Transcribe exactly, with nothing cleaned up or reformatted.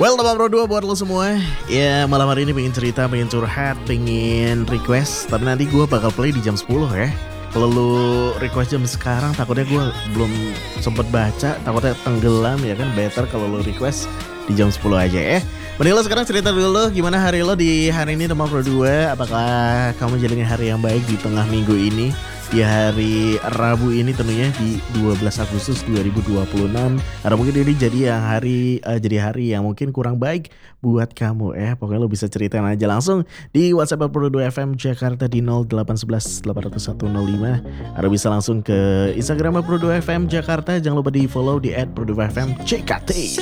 Well, Teman Pro dua buat lo semua. Ya, malam hari ini pengen cerita, pengen curhat, pengen request. Tapi nanti gue bakal play di jam sepuluh ya. Kalau lu request jam sekarang, takutnya gue belum sempet baca, takutnya tenggelam ya kan. Better kalau lu request di jam sepuluh aja ya. Mending lo sekarang cerita dulu gimana hari lo di hari ini Teman Pro dua. Apakah kamu jalani hari yang baik di tengah minggu ini, di hari Rabu ini tentunya di dua belas Agustus dua ribu dua puluh enam. Atau mungkin ini jadi yang hari uh, jadi hari yang mungkin kurang baik buat kamu ya. Pokoknya lo bisa ceritain aja langsung di WhatsApp Pro dua F M Jakarta di nol delapan satu satu delapan nol satu nol lima. Atau bisa langsung ke Instagram Pro dua F M Jakarta. Jangan lupa di follow di et pro dua F M C K T.